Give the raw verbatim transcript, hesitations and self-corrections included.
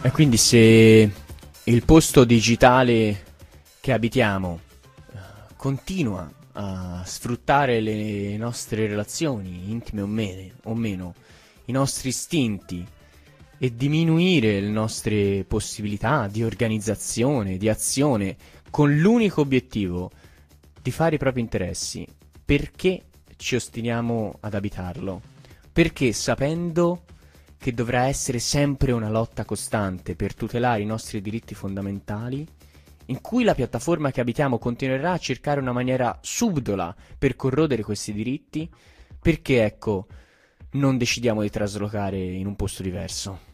E quindi se il posto digitale che abitiamo eh, continua a sfruttare le nostre relazioni, intime o meno, o meno, i nostri istinti, e diminuire le nostre possibilità di organizzazione, di azione, con l'unico obiettivo di fare i propri interessi, perché ci ostiniamo ad abitarlo? Perché sapendo che dovrà essere sempre una lotta costante per tutelare i nostri diritti fondamentali, in cui la piattaforma che abitiamo continuerà a cercare una maniera subdola per corrodere questi diritti, perché ecco, non decidiamo di traslocare in un posto diverso?